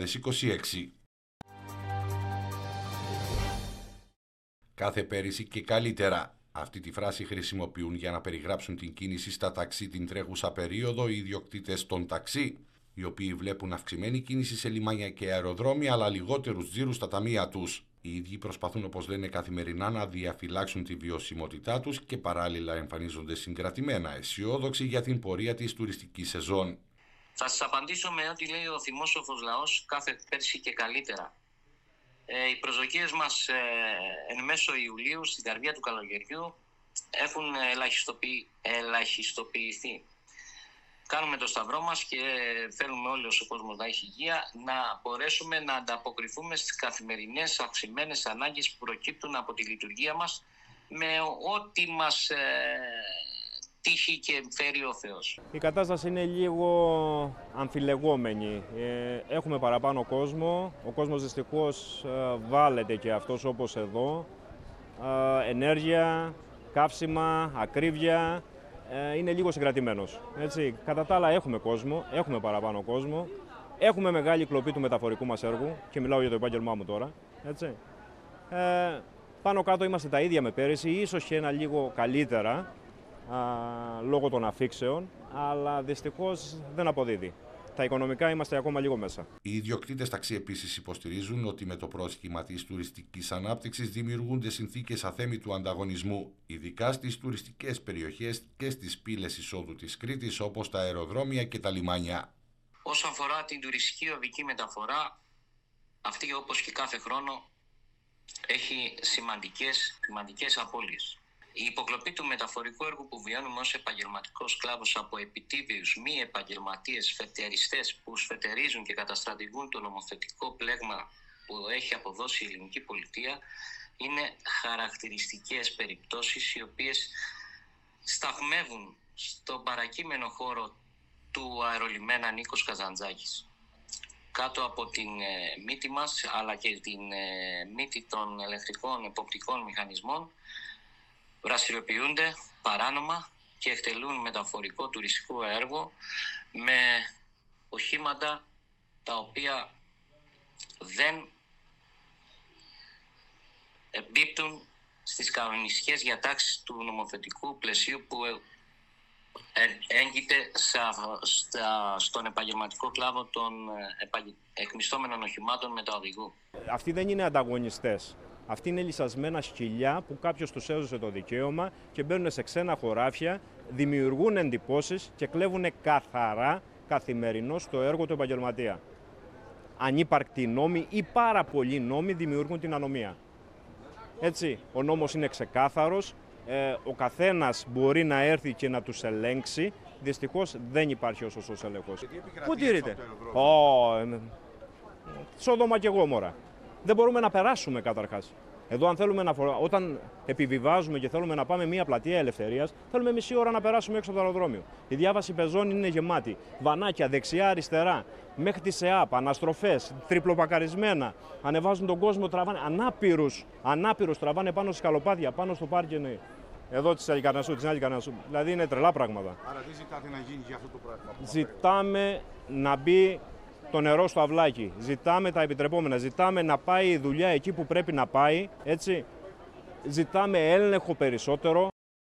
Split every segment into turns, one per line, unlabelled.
2026. Κάθε πέρυσι και καλύτερα. Αυτή τη φράση χρησιμοποιούν για να περιγράψουν την κίνηση στα ταξί την τρέχουσα περίοδο οι ιδιοκτήτες των ταξί, οι οποίοι βλέπουν αυξημένη κίνηση σε λιμάνια και αεροδρόμια, αλλά λιγότερους τζίρους στα ταμεία τους. Οι ίδιοι προσπαθούν, όπως λένε, καθημερινά να διαφυλάξουν τη βιωσιμότητά τους και παράλληλα εμφανίζονται συγκρατημένα αισιόδοξοι για την πορεία της τουριστικής σεζόν.
Θα σας απαντήσω με ό,τι λέει ο θυμόσοφος λαός, κάθε πέρσι και καλύτερα. Οι προσδοκίες μας εν μέσω Ιουλίου, στην καρδιά του καλοκαιριού, έχουν ελαχιστοποιηθεί. Κάνουμε το σταυρό μας και θέλουμε όλος ο κόσμος να έχει υγεία, να μπορέσουμε να ανταποκριθούμε στις καθημερινές αυξημένες ανάγκες που προκύπτουν από τη λειτουργία μας με ό,τι μας τύχει και φέρει ο Θεός.
Η κατάσταση είναι λίγο αμφιλεγόμενη. Έχουμε παραπάνω κόσμο. Ο κόσμος δυστυχώς βάλεται και αυτός όπως εδώ. Ενέργεια, καύσιμα, ακρίβεια. Είναι λίγο συγκρατημένος. Έτσι. Κατά τα άλλα έχουμε κόσμο, έχουμε παραπάνω κόσμο. Έχουμε μεγάλη κλοπή του μεταφορικού μας έργου και μιλάω για το επάγγελμά μου τώρα. Έτσι. Πάνω κάτω είμαστε τα ίδια με πέρυσι, ίσως και ένα λίγο καλύτερα λόγω των αφήξεων, αλλά δυστυχώς δεν αποδίδει. Τα οικονομικά είμαστε ακόμα λίγο μέσα.
Οι ιδιοκτήτες ταξί επίσης υποστηρίζουν ότι με το πρόσχημα της τουριστικής ανάπτυξης δημιουργούνται συνθήκες αθέμητου ανταγωνισμού, ειδικά στις τουριστικές περιοχές και στις πύλες εισόδου της Κρήτης, όπως τα αεροδρόμια και τα λιμάνια.
Όσον αφορά την τουριστική οδική μεταφορά, αυτή όπως και κάθε χρόνο έχει σημαντικές απώλειες. Η υποκλοπή του μεταφορικού έργου που βιώνουμε ως επαγγελματικός κλάδος από επιτίδιους μη επαγγελματίες φετεριστές που σφετερίζουν και καταστρατηγούν το νομοθετικό πλέγμα που έχει αποδώσει η ελληνική πολιτεία είναι χαρακτηριστικές περιπτώσεις οι οποίες σταθμεύουν στον παρακείμενο χώρο του αερολιμένα Νίκος Καζαντζάκης. Κάτω από την μύτη μας αλλά και την μύτη των ελεκτρικών εποπτικών μηχανισμών δραστηριοποιούνται παράνομα και εκτελούν μεταφορικό τουριστικό έργο με οχήματα τα οποία δεν εμπίπτουν στις κανονιστικές διατάξεις του νομοθετικού πλαισίου που έγκυται στον επαγγελματικό κλάδο των εκμισθόμενων οχημάτων μεταοδηγού.
Αυτοί δεν είναι ανταγωνιστές. Αυτοί είναι λυσασμένα σκυλιά που κάποιος τους έδωσε το δικαίωμα και μπαίνουν σε ξένα χωράφια, δημιουργούν εντυπώσεις και κλέβουν καθαρά καθημερινώς το έργο του επαγγελματία. Ανύπαρκτοι νόμοι ή πάρα πολλοί νόμοι δημιουργούν την ανομία. Έτσι, ο νόμος είναι ξεκάθαρος, ο καθένας μπορεί να έρθει και να τους ελέγξει. Δυστυχώς δεν υπάρχει ο σωστός έλεγχος. Πού τηρείται? Σόδομα και Γόμορα. Δεν μπορούμε να περάσουμε καταρχάς. Εδώ όταν επιβιβάζουμε και θέλουμε να πάμε μια πλατεία ελευθερίας, θέλουμε μισή ώρα να περάσουμε έξω από το αεροδρόμιο. Η διάβαση πεζών είναι γεμάτη. Βανάκια δεξιά-αριστερά, μέχρι τη ΣΕΑΠ, αναστροφές, τριπλοπακαρισμένα. Ανεβάζουν τον κόσμο, τραβάνε ανάπηρους τραβάνε πάνω στις σκαλοπάτια, πάνω στο πάρκινγκ. Εδώ της Αλικαρνασσού. Δηλαδή είναι τρελά πράγματα.
Άρα τι ζητάτε να γίνει για αυτό το πράγμα?
Ζητάμε να μπει το νερό στο αυλάκι. Ζητάμε τα επιτρεπόμενα. Ζητάμε να πάει η δουλειά εκεί που πρέπει να πάει. Έτσι. Ζητάμε έλεγχο περισσότερο.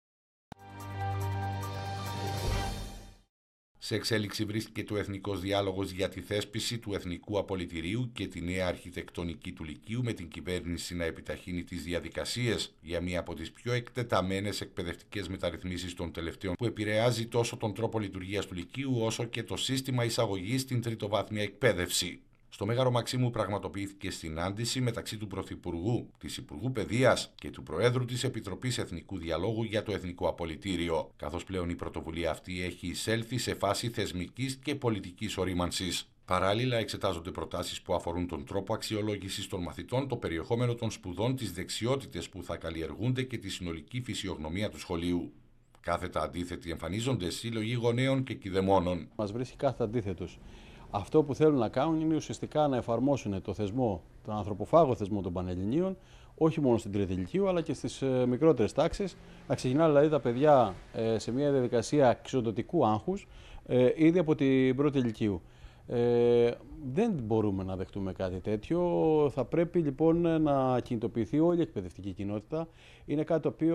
Σε εξέλιξη βρίσκεται ο Εθνικός Διάλογος για τη θέσπιση του Εθνικού Απολυτηρίου και τη νέα αρχιτεκτονική του Λυκείου, με την κυβέρνηση να επιταχύνει τις διαδικασίες για μία από τις πιο εκτεταμένες εκπαιδευτικές μεταρρυθμίσεις των τελευταίων, που επηρεάζει τόσο τον τρόπο λειτουργίας του Λυκείου όσο και το σύστημα εισαγωγής στην τριτοβάθμια εκπαίδευση. Στο Μέγαρο Μαξίμου πραγματοποιήθηκε συνάντηση μεταξύ του Πρωθυπουργού, της Υπουργού Παιδείας και του Προέδρου της Επιτροπής Εθνικού Διαλόγου για το Εθνικό Απολυτήριο, καθώς πλέον η πρωτοβουλία αυτή έχει εισέλθει σε φάση θεσμικής και πολιτικής ορίμανσης. Παράλληλα, εξετάζονται προτάσεις που αφορούν τον τρόπο αξιολόγησης των μαθητών, το περιεχόμενο των σπουδών, τις δεξιότητες που θα καλλιεργούνται και τη συνολική φυσιογνωμία του σχολείου. Κάθετα αντίθετοι εμφανίζονται σύλλογοι γονέων και κηδεμόνων.
Μας βρίσκει κάθετα αντίθετος. Αυτό που θέλουν να κάνουν είναι ουσιαστικά να εφαρμόσουν το θεσμό, τον ανθρωποφάγο θεσμό των Πανελληνίων, όχι μόνο στην τρίτη ηλικίου, αλλά και στις μικρότερες τάξεις. Να ξεκινάνε δηλαδή τα παιδιά σε μια διαδικασία εξοντωτικού άγχους ήδη από την πρώτη ηλικίου. Δεν μπορούμε να δεχτούμε κάτι τέτοιο. Θα πρέπει λοιπόν να κινητοποιηθεί όλη η εκπαιδευτική κοινότητα. Είναι κάτι το οποίο